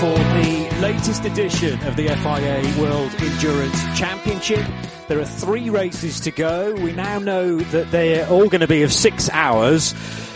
for the latest edition of the FIA World Endurance Championship. There are 3 races to go. We now know that they're all going to be of 6 hours.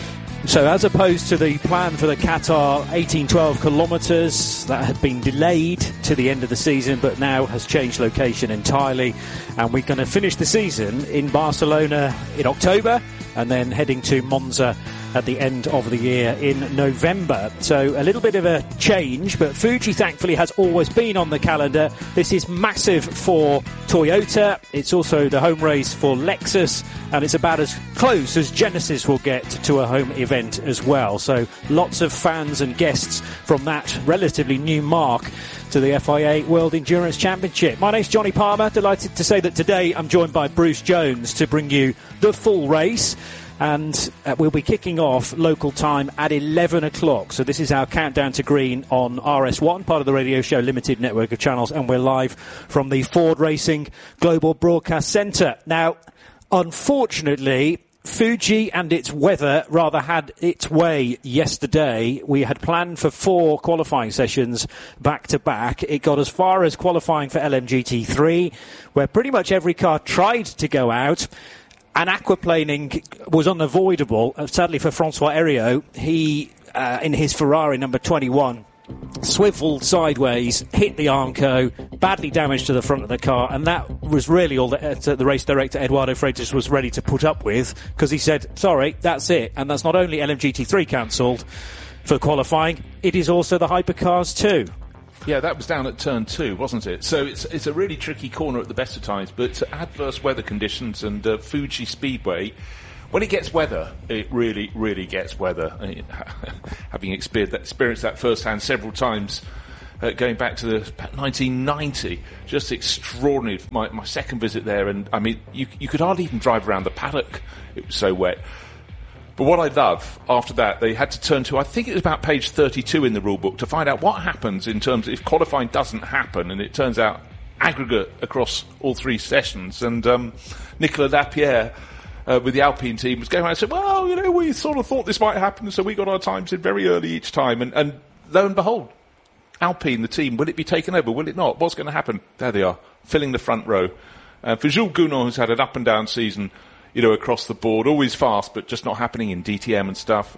So as opposed to the plan for the Qatar 1812 kilometres, that had been delayed to the end of the season, but now has changed location entirely. And we're going to finish the season in Barcelona in October, and then heading to Monza at the end of the year in November. So a little bit of a change, but Fuji thankfully has always been on the calendar. This is massive for Toyota. It's also the home race for Lexus, and it's about as close as Genesis will get to a home event as well. So lots of fans and guests from that relatively new mark to the FIA World Endurance Championship. My name's Johnny Palmer. Delighted to say that today I'm joined by Bruce Jones to bring you the full race. And we'll be kicking off local time at 11 o'clock. So this is our countdown to green on RS1, part of the Radio Show Limited network of channels. And we're live from the Ford Racing Global Broadcast Centre. Now, unfortunately, Fuji and its weather rather had its way yesterday. We had planned for 4 qualifying sessions back to back. It got as far as qualifying for LMGT3, where pretty much every car tried to go out. And aquaplaning was unavoidable, sadly for Francois Heriot. He, in his Ferrari number 21, swiveled sideways, hit the Armco, badly damaged to the front of the car, and that was really all that the race director Eduardo Freitas was ready to put up with, because he said, sorry, that's it. And that's not only LMGT3 cancelled for qualifying, it is also the hypercars too. Yeah, that was down at turn 2, wasn't it? So it's a really tricky corner at the best of times, but adverse weather conditions and Fuji Speedway, when it gets weather, it really, really gets weather. Having experienced that firsthand several times, going back to 1990, just extraordinary. My second visit there, and I mean, you could hardly even drive around the paddock. It was so wet. But what I love, after that, they had to turn to, I think it was about page 32 in the rule book, to find out what happens in terms of if qualifying doesn't happen, and it turns out aggregate across all 3 sessions. And Nicolas Lapierre, with the Alpine team, was going around and said, well, we sort of thought this might happen, so we got our times in very early each time. And lo and behold, Alpine, the team, will it be taken over? Will it not? What's going to happen? There they are, filling the front row. For Jules Gounon, who's had an up-and-down season, across the board, always fast, but just not happening in DTM and stuff.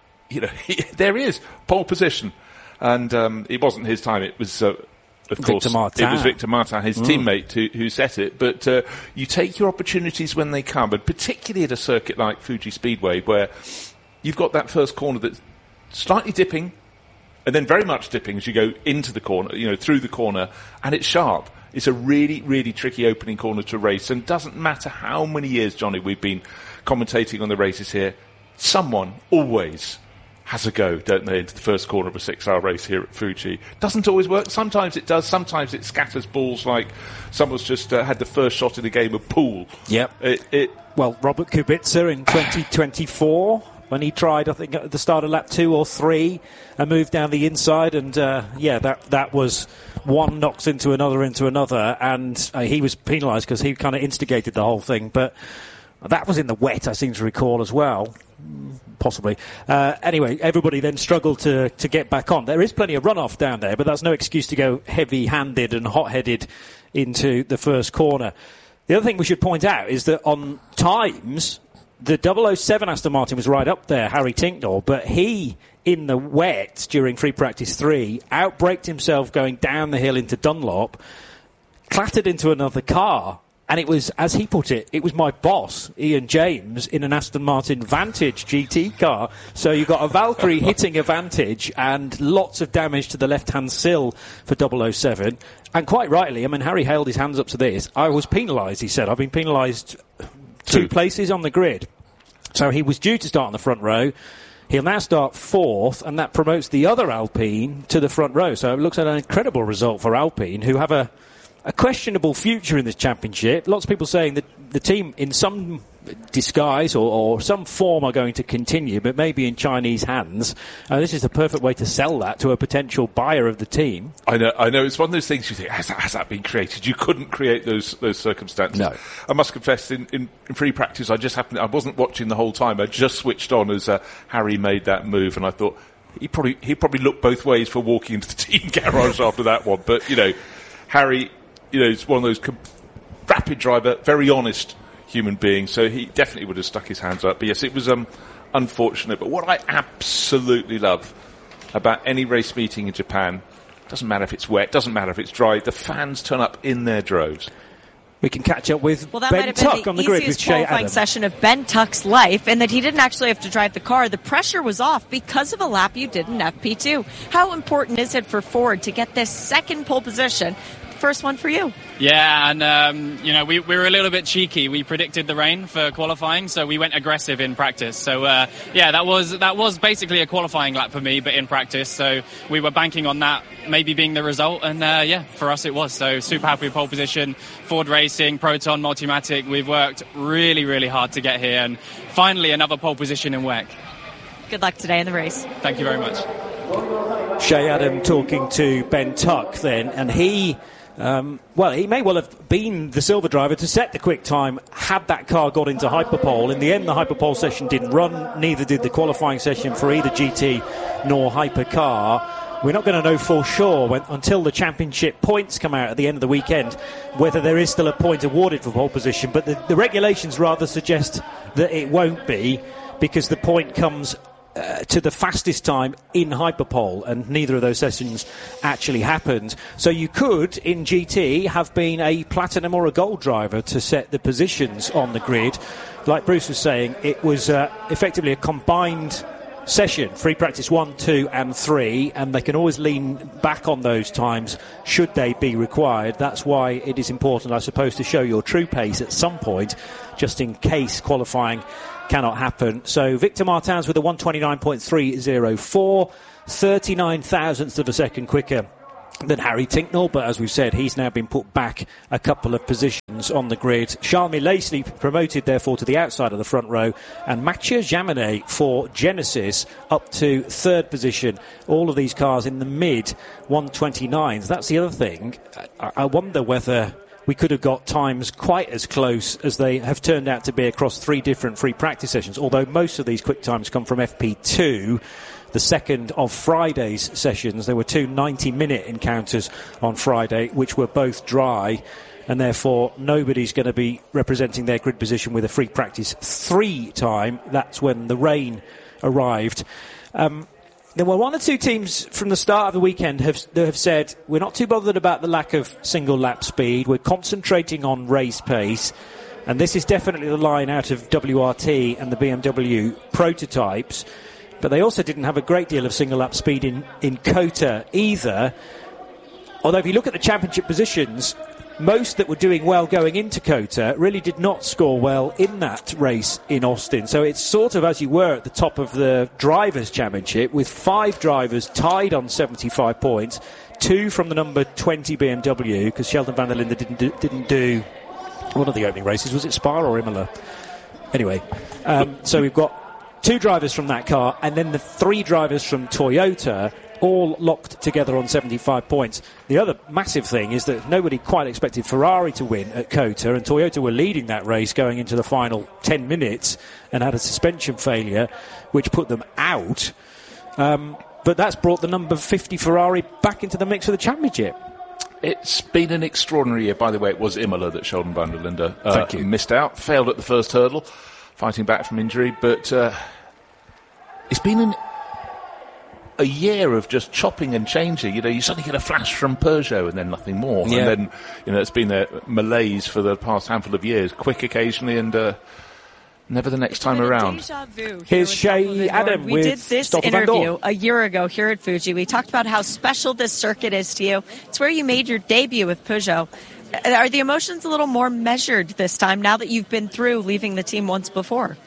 There is pole position, and it wasn't his time. It was, of course, it was Victor Martin, his teammate, who set it. But you take your opportunities when they come, and particularly at a circuit like Fuji Speedway, where you've got that first corner that's slightly dipping, and then very much dipping as you go into the corner, through the corner, and it's sharp. It's a really, really tricky opening corner to race, and doesn't matter how many years, Johnny, we've been commentating on the races here, someone always has a go, don't they, into the first corner of a 6-hour race here at Fuji. Doesn't always work. Sometimes it does. Sometimes it scatters balls like someone's just had the first shot in a game of pool. Yep. Well, Robert Kubica in 2024... when he tried, I think, at the start of lap 2 or 3, and moved down the inside, and that was one knocks into another, and he was penalised because he kind of instigated the whole thing. But that was in the wet, I seem to recall, as well. Possibly. Anyway, everybody then struggled to get back on. There is plenty of runoff down there, but that's no excuse to go heavy-handed and hot-headed into the first corner. The other thing we should point out is that on times, the 007 Aston Martin was right up there, Harry Tinknell, but he, in the wet during free practice 3, outbraked himself going down the hill into Dunlop, clattered into another car, and it was, as he put it, it was my boss, Ian James, in an Aston Martin Vantage GT car. So you got a Valkyrie hitting a Vantage and lots of damage to the left-hand sill for 007. And quite rightly, I mean, Harry held his hands up to this. I was penalised, he said. I've been penalised 2 places on the grid. So he was due to start on the front row. He'll now start 4th, and that promotes the other Alpine to the front row. So it looks like an incredible result for Alpine, who have a questionable future in this championship. Lots of people saying that the team, in some disguise or some form, are going to continue, but maybe in Chinese hands. This is the perfect way to sell that to a potential buyer of the team. I know. It's one of those things you think, has that been created? You couldn't create those circumstances. No. I must confess, in free practice, I wasn't watching the whole time. I just switched on as Harry made that move, and I thought, he probably looked both ways for walking into the team garage after that one. But, Harry, is one of those rapid driver, very honest human being, so he definitely would have stuck his hands up. But yes, it was unfortunate. But what I absolutely love about any race meeting in Japan, doesn't matter if it's wet, doesn't matter if it's dry, the fans turn up in their droves. We can catch up with that Ben might have been Tuck on the grid with Shea qualifying Adam. session of Ben Tuck's life, and that he didn't actually have to drive the car. The pressure was off because of a lap you did in FP2. How important is it for Ford to get this second pole position? First one for you. Yeah, and we were a little bit cheeky. We predicted the rain for qualifying, so we went aggressive in practice. So that was basically a qualifying lap for me, but in practice. So we were banking on that maybe being the result, and for us it was. So super happy with pole position. Ford Racing, Proton, Multimatic. We've worked really, really hard to get here, and finally another pole position in WEC. Good luck today in the race. Thank you very much. Shea Adam talking to Ben Tuck then, and he may well have been the silver driver to set the quick time had that car got into Hyperpole. In the end, the Hyperpole session didn't run, neither did the qualifying session for either GT nor Hypercar. We're not going to know for sure until the championship points come out at the end of the weekend whether there is still a point awarded for pole position, but the regulations rather suggest that it won't be, because the point comes to the fastest time in Hyperpole, and neither of those sessions actually happened. So you could, in GT, have been a platinum or a gold driver to set the positions on the grid. Like Bruce was saying, it was effectively a combined session, free practice 1, 2 and 3, and they can always lean back on those times should they be required. That's why it is important, I suppose, to show your true pace at some point, just in case qualifying cannot happen. So Victor Martins with a 129.304, 39 thousandths of a second quicker than Harry Tincknell, but as we've said, he's now been put back a couple of positions on the grid. Charles Lacey promoted therefore to the outside of the front row, and Mathieu Jaminet for Genesis up to third position. All of these cars in the mid 129s. That's the other thing. I wonder whether we could have got times quite as close as they have turned out to be across 3 different free practice sessions, although most of these quick times come from FP2, the second of Friday's sessions. There were 2 90-minute encounters on Friday, which were both dry, and therefore nobody's going to be representing their grid position with a free practice 3 time. That's when the rain arrived. There were 1 or 2 teams from the start of the weekend that have said, we're not too bothered about the lack of single lap speed, we're concentrating on race pace, and this is definitely the line out of WRT and the BMW prototypes. But they also didn't have a great deal of single lap speed in COTA either. Although if you look at the championship positions, most that were doing well going into COTA really did not score well in that race in Austin. So it's sort of as you were at the top of the Drivers' Championship, with 5 drivers tied on 75 points, 2 from the number 20 BMW, because Sheldon van der Linde didn't do one of the opening races. Was it Spa or Imola? Anyway, so we've got 2 drivers from that car, and then the 3 drivers from Toyota, all locked together on 75 points. The other massive thing is that nobody quite expected Ferrari to win at COTA, and Toyota were leading that race going into the final 10 minutes and had a suspension failure which put them out. But that's brought the number 50 Ferrari back into the mix for the championship. It's been an extraordinary year. By the way, it was Imola that Sheldon van der Linde missed out, failed at the first hurdle, fighting back from injury, but it's been a year of just chopping and changing. You suddenly get a flash from Peugeot and then nothing more. Yeah. And then, it's been their malaise for the past handful of years. Quick occasionally and never the next time around. Here's Shea Adam We did this interview a year ago here at Fuji. We talked about how special this circuit is to you. It's where you made your debut with Peugeot. Are the emotions a little more measured this time now that you've been through leaving the team once before?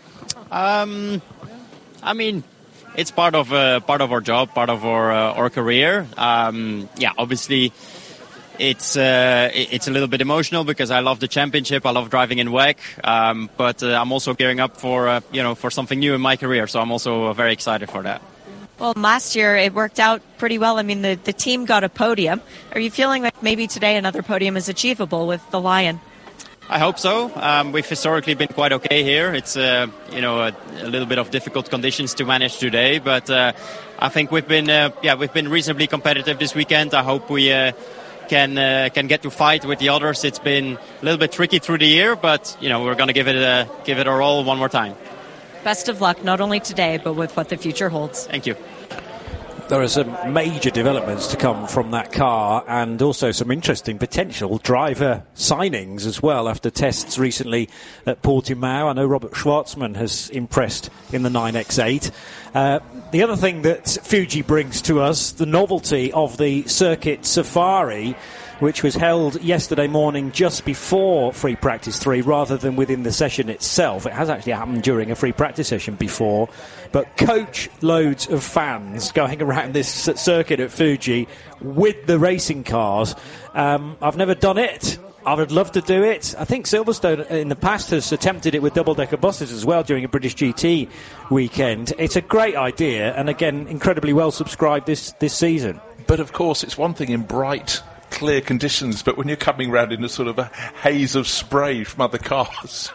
I mean, it's part of our job, part of our career. Obviously, it's a little bit emotional because I love the championship. I love driving in WEC, but I'm also gearing up for something new in my career. So I'm also very excited for that. Well, last year it worked out pretty well. I mean, the team got a podium. Are you feeling like maybe today another podium is achievable with the Lion? I hope so. We've historically been quite okay here. It's a little bit of difficult conditions to manage today, but I think we've been reasonably competitive this weekend. I hope we can get to fight with the others. It's been a little bit tricky through the year, but we're going to give it our all one more time. Best of luck, not only today, but with what the future holds. Thank you. There are some major developments to come from that car, and also some interesting potential driver signings as well after tests recently at Portimao. I know Robert Schwartzman has impressed in the 9X8. The other thing that Fuji brings to us, the novelty of the Circuit Safari, which was held yesterday morning just before Free Practice 3 rather than within the session itself. It has actually happened during a Free Practice session before, but coach loads of fans going around this circuit at Fuji with the racing cars. I've never done it. I would love to do it. I think Silverstone in the past has attempted it with double-decker buses as well during a British GT weekend. It's a great idea, and again, incredibly well subscribed this season. But of course, it's one thing in bright, clear conditions, but when you're coming round in a sort of a haze of spray from other cars,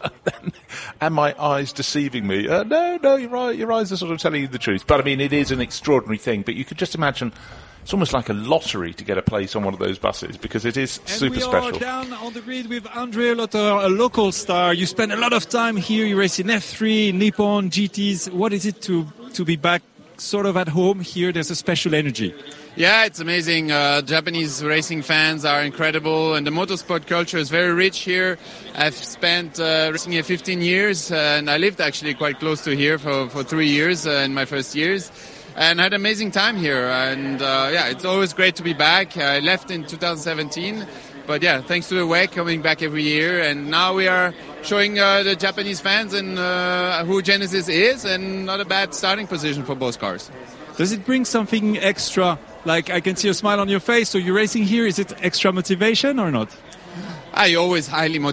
and my eyes deceiving me? No, you're right. Your eyes are sort of telling you the truth. But I mean, it is an extraordinary thing. But you could just imagine, it's almost like a lottery to get a place on one of those buses, because it is super special. And we are down on the grid with Andre Lotter, a local star. You spend a lot of time here. You race in F3, Nippon, GTs. What is it to be back sort of at home here? There's a special energy. Yeah, it's amazing. Japanese racing fans are incredible, and the motorsport culture is very rich here. I've spent racing here 15 years, and I lived actually quite close to here for 3 years in my first years, and had an amazing time here. And it's always great to be back. I left in 2017, but yeah, thanks to the WEC, coming back every year, and now we are showing the Japanese fans and who Genesis is, and not a bad starting position for both cars. Does it bring something extra? Like, I can see a smile on your face, so you're racing here. Is it extra motivation or not? I always highly motivated.